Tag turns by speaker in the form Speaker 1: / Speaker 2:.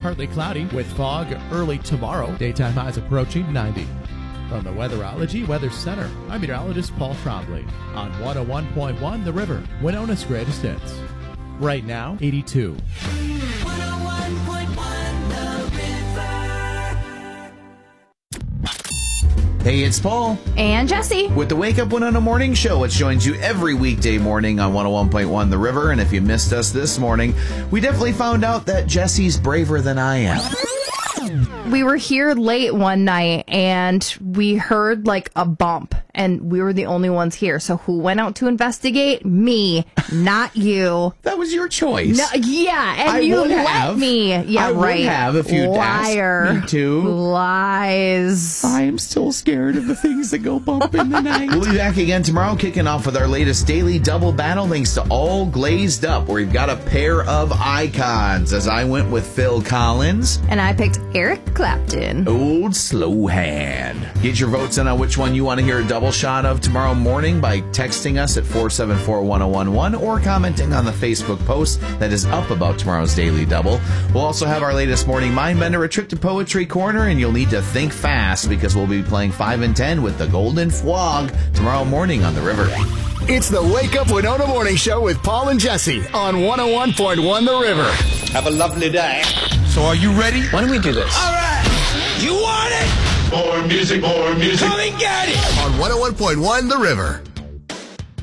Speaker 1: partly cloudy with fog early tomorrow. Daytime highs approaching 90. From the Weatherology Weather Center, I'm meteorologist Paul Trombley on 101.1 The River, Winona's greatest hits. Right now, 82.
Speaker 2: 101.1 The River.
Speaker 3: Hey, it's Paul.
Speaker 4: And Jesse.
Speaker 3: With the Wake Up Winona Morning Show, which joins you every weekday morning on 101.1 The River. And if you missed us this morning, we definitely found out that Jesse's braver than I am.
Speaker 4: We were here late one night and we heard like a bump and we were the only ones here. So who went out to investigate? Me, not you.
Speaker 3: That was your choice.
Speaker 4: No, yeah, and
Speaker 3: I
Speaker 4: you
Speaker 3: would
Speaker 4: let
Speaker 3: have.
Speaker 4: me. Yeah,
Speaker 3: I
Speaker 4: right.
Speaker 3: would have if you'd
Speaker 4: Liar.
Speaker 3: asked me to.
Speaker 4: Lies.
Speaker 3: I am still scared of the things that go bump in the night. We'll be back again tomorrow, kicking off with our latest daily double battle, thanks to All Glazed Up, where we've got a pair of icons, as I went with Phil Collins.
Speaker 4: And I picked Eric Clapton.
Speaker 3: Old Slow Hand. Get your votes in on which one you want to hear a double shot of tomorrow morning by texting us at 474-1011 or commenting on the Facebook post that is up about tomorrow's Daily Double. We'll also have our latest Morning Mindbender, a trip to Poetry Corner, and you'll need to think fast because we'll be playing 5 and 10 with the Golden Fwog tomorrow morning on The River.
Speaker 5: It's the Wake Up Winona Morning Show with Paul and Jesse on 101.1 The River.
Speaker 6: Have a lovely day. So are you ready?
Speaker 7: Why don't we do this?
Speaker 6: All right. You want it?
Speaker 8: More music, more music.
Speaker 6: Come and get it.
Speaker 5: On 101.1 The River.